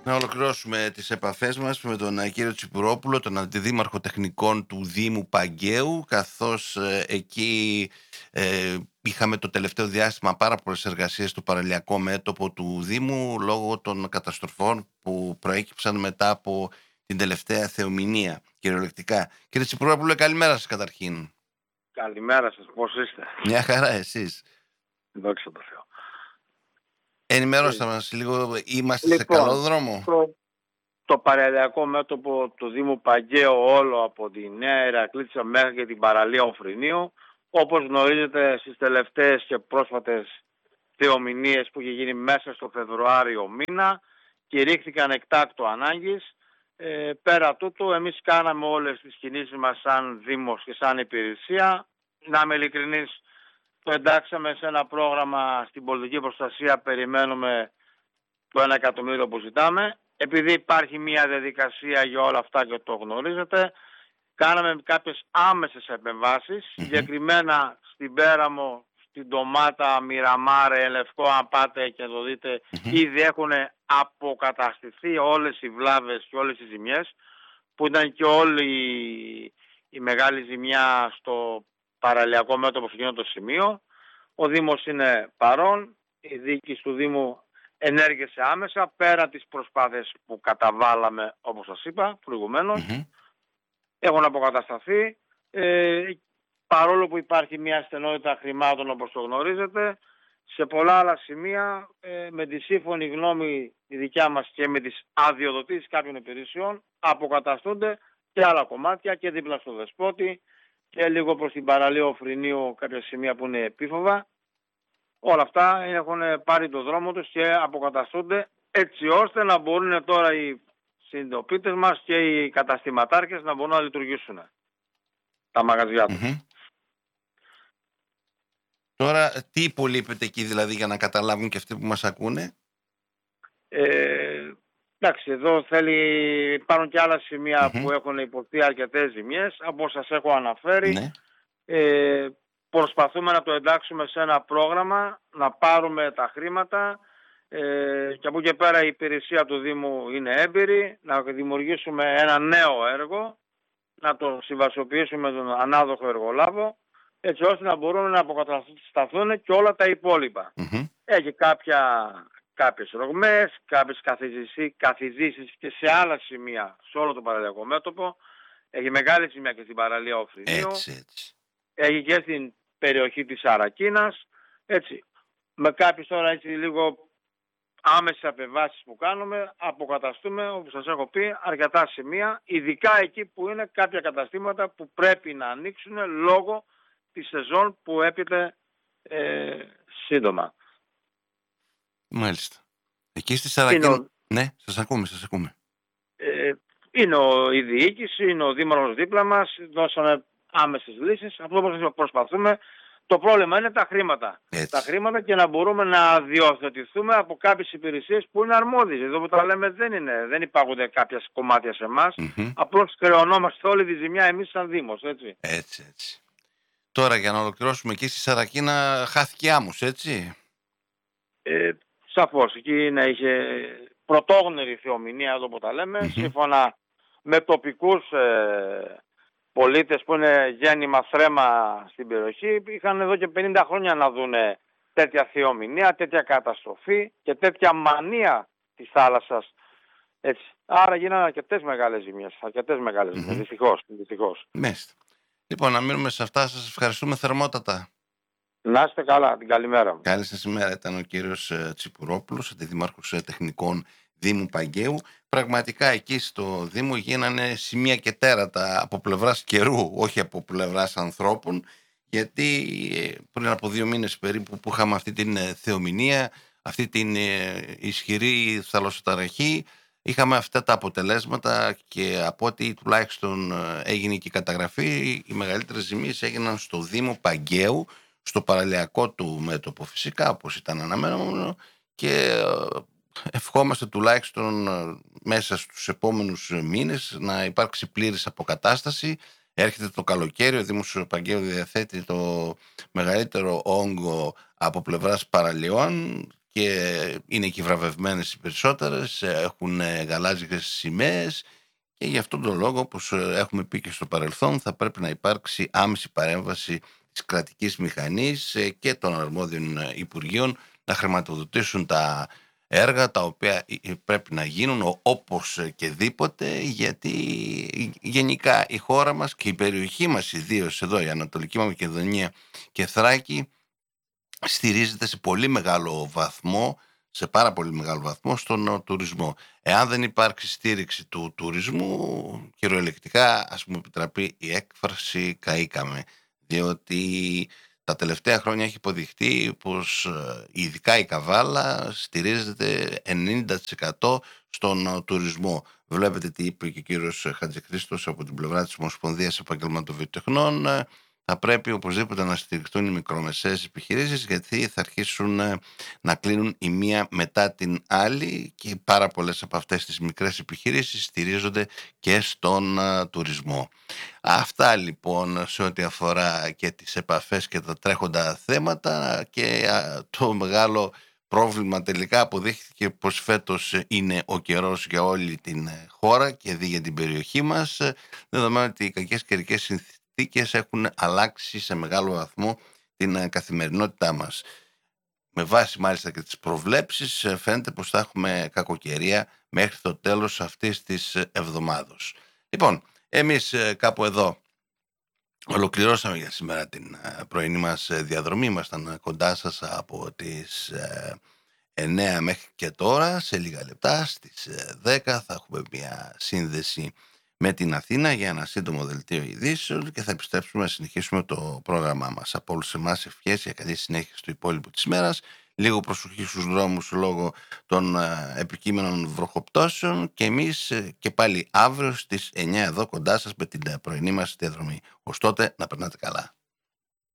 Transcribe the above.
Να ολοκληρώσουμε τις επαφές μας με τον κύριο Τσιπουρόπουλο, τον Αντιδήμαρχο Τεχνικών του Δήμου Παγκαίου, καθώς εκεί είχαμε το τελευταίο διάστημα πάρα πολλές εργασίες στο παραλιακό μέτωπο του Δήμου λόγω των καταστροφών που προέκυψαν μετά από την τελευταία θεομηνία, κυριολεκτικά. Κύριε Τσιπουρόπουλο, καλημέρα σας καταρχήν. Καλημέρα σας, πώς είστε? Μια χαρά, εσείς? Δόξα τω Θεώ. Ενημερώστε μας λίγο, είμαστε σε καλό δρόμο? Το παραλιακό μέτωπο του Δήμου Παγκαίου όλο από τη Νέα Ηρακλήτισσα μέχρι και την παραλία Οφρινίου, όπως γνωρίζετε στις τελευταίες και πρόσφατες θεομηνίες που είχε γίνει μέσα στο Φεβρουάριο μήνα, κηρύχθηκαν εκτάκτου ανάγκης. Πέρα τούτου, εμείς κάναμε όλες τις κινήσεις μας σαν Δήμος και σαν υπηρεσία. Να είμαι ειλικρινής, το εντάξαμε σε ένα πρόγραμμα στην πολιτική προστασία, περιμένουμε το 1 εκατομμύριο που ζητάμε. Επειδή υπάρχει μια διαδικασία για όλα αυτά και το γνωρίζετε, κάναμε κάποιες άμεσες επεμβάσεις, συγκεκριμένα στην Πέραμο, στην Ντομάτα, Μοιραμάρε, Λευκό, αν πάτε και το δείτε, ήδη έχουν αποκαταστηθεί όλες οι βλάβες και όλες οι ζημιές, που ήταν και όλη η μεγάλη ζημιά στο παραλιακό μέτωπο σε εκείνο το σημείο. Ο Δήμος είναι παρόν, η διοίκηση του Δήμου ενέργησε άμεσα, πέρα τις προσπάθειες που καταβάλαμε, όπως σας είπα προηγουμένως, έχουν αποκατασταθεί. Παρόλο που υπάρχει μια στενότητα χρημάτων, όπως το γνωρίζετε, σε πολλά άλλα σημεία, με τη σύμφωνη γνώμη τη δικιά μας και με τις αδειοδοτήσεις κάποιων υπηρεσιών, αποκαταστούνται και άλλα κομμάτια και δίπλα στο Δεσπότη και λίγο προς την παραλία Οφρινίου, κάποια σημεία που είναι επίφοβα. Όλα αυτά έχουν πάρει το δρόμο τους και αποκαταστούνται, έτσι ώστε να μπορούν τώρα οι συνειδητοποιητές μας και οι καταστηματάρχες να μπορούν να λειτουργήσουν τα μαγαζιά τους. Τώρα τι υπολείπεται εκεί δηλαδή για να καταλάβουν και αυτοί που μας ακούνε? Εντάξει, εδώ υπάρχουν και άλλα σημεία που έχουν υποθεί αρκετές ζημιές, όπως σας έχω αναφέρει. Προσπαθούμε να το εντάξουμε σε ένα πρόγραμμα, να πάρουμε τα χρήματα και από εκεί και πέρα η υπηρεσία του Δήμου είναι έμπειρη, να δημιουργήσουμε ένα νέο έργο, να το συμβασιοποιήσουμε με τον ανάδοχο εργολάβο, έτσι ώστε να μπορούν να αποκατασταθούν και όλα τα υπόλοιπα. Έχει κάποιες ρογμές, κάποιες καθιδήσεις και σε άλλα σημεία σε όλο το παραλιακό μέτωπο. Έχει μεγάλη σημεία και στην παραλία Οφρινίου. Έχει και στην περιοχή της Αρακίνας. Έτσι, με κάποιες τώρα έτσι λίγο άμεσες απεβάσεις που κάνουμε, αποκαταστούμε, όπως σας έχω πει, αρκετά σημεία, ειδικά εκεί που είναι κάποια καταστήματα που πρέπει να ανοίξουν λόγω της σεζόν που έπειτε σύντομα. Μάλιστα. Εκεί στη Σαρακίνα... Ναι, σας ακούμε. Είναι η διοίκηση, είναι ο Δήμαρχος δίπλα μας, δώσαμε άμεσες λύσεις. Αυτό που προσπαθούμε, το πρόβλημα είναι τα χρήματα. Τα χρήματα και να μπορούμε να διορθωτηθούμε από κάποιες υπηρεσίες που είναι αρμόδιες. Εδώ που τα λέμε δεν υπάρχουν κάποια κομμάτια σε εμάς. Απλώς χρεωνόμαστε όλη τη ζημιά εμείς σαν Δήμος, έτσι. Έτσι. Τώρα για να ολοκληρώσουμε, εκεί στη Σαρακίνα χάθηκε άμμος, έτσι? Σαφώς, εκεί είχε πρωτόγνωρη θεομηνία, εδώ που τα λέμε, σύμφωνα με τοπικούς πολίτες που είναι γέννημα θρέμα στην περιοχή. Είχαν εδώ και 50 χρόνια να δουν τέτοια θεομηνία, τέτοια καταστροφή και τέτοια μανία της θάλασσας. Έτσι. Άρα γίνανε αρκετές μεγάλες ζημιές, δυστυχώς. Μάλιστα. Λοιπόν, να μείνουμε σε αυτά. Σας ευχαριστούμε θερμότατα. Να είστε καλά, την καλημέρα μου. Καλή σας ημέρα. Ήταν ο κύριος Τσιπουρόπουλος, Αντιδήμαρχος Τεχνικών Δήμου Παγκαίου. Πραγματικά εκεί στο Δήμο γίνανε σημεία και τέρατα από πλευράς καιρού, όχι από πλευράς ανθρώπων, γιατί πριν από 2 μήνες περίπου που είχαμε αυτή την θεομηνία, αυτή την ισχυρή θαλασσοταραχή, είχαμε αυτά τα αποτελέσματα και από ό,τι τουλάχιστον έγινε και η καταγραφή, οι μεγαλύτερες ζημίες έγιναν στο Δήμο Παγκαίου, στο παραλιακό του μέτωπο φυσικά, όπως ήταν αναμένομενο, και ευχόμαστε τουλάχιστον μέσα στους επόμενους μήνες να υπάρξει πλήρης αποκατάσταση. Έρχεται το καλοκαίρι, ο Δήμος Παγκαίου διαθέτει το μεγαλύτερο όγκο από πλευράς παραλιών και είναι και βραβευμένες οι περισσότερες, έχουν γαλάζιες σημαίες και γι' αυτόν τον λόγο, όπως έχουμε πει και στο παρελθόν, θα πρέπει να υπάρξει άμεση παρέμβαση της κρατικής μηχανής και των αρμόδιων υπουργείων να χρηματοδοτήσουν τα έργα τα οποία πρέπει να γίνουν όπως και δίποτε, γιατί γενικά η χώρα μας και η περιοχή μας, ιδίως εδώ η Ανατολική Μακεδονία και Θράκη, στηρίζεται σε πολύ μεγάλο βαθμό, σε πάρα πολύ μεγάλο βαθμό στον τουρισμό. Εάν δεν υπάρξει στήριξη του τουρισμού, κυριολεκτικά, ας μου επιτραπεί η έκφραση, καήκαμε. Διότι τα τελευταία χρόνια έχει υποδειχτεί πως ειδικά η Καβάλα στηρίζεται 90% στον τουρισμό. Βλέπετε τι είπε και ο κύριος Χατζηχρήστος από την πλευρά της Ομοσπονδίας Επαγγελματοβιοτεχνών. Θα πρέπει οπωσδήποτε να στηριχτούν οι μικρομεσαίες επιχειρήσεις, γιατί θα αρχίσουν να κλείνουν η μία μετά την άλλη και πάρα πολλές από αυτές τις μικρές επιχειρήσεις στηρίζονται και στον τουρισμό. Αυτά λοιπόν σε ό,τι αφορά και τις επαφές και τα τρέχοντα θέματα, και το μεγάλο πρόβλημα τελικά αποδείχθηκε πως φέτος είναι ο καιρός για όλη την χώρα και δι για την περιοχή μας, δεδομένου ότι οι κακές καιρικές συνθήκες έχουν αλλάξει σε μεγάλο βαθμό την καθημερινότητά μας. Με βάση μάλιστα και τις προβλέψεις φαίνεται πως θα έχουμε κακοκαιρία μέχρι το τέλος αυτής της εβδομάδος. Λοιπόν, εμείς κάπου εδώ ολοκληρώσαμε για σήμερα την πρωινή μας διαδρομή. Ήμασταν κοντά σας από τις 9 μέχρι και τώρα. Σε λίγα λεπτά στις 10 θα έχουμε μια σύνδεση με την Αθήνα για ένα σύντομο δελτίο ειδήσεων και θα επιστρέψουμε να συνεχίσουμε το πρόγραμμά μας. Από όλους εμάς ευχές για καλή συνέχεια στο υπόλοιπο της ημέρας. Λίγο προσοχή στους δρόμους λόγω των επικείμενων βροχοπτώσεων, και εμείς και πάλι αύριο στις 9 εδώ κοντά σας με την πρωινή μας διαδρομή. Ως τότε να περνάτε καλά.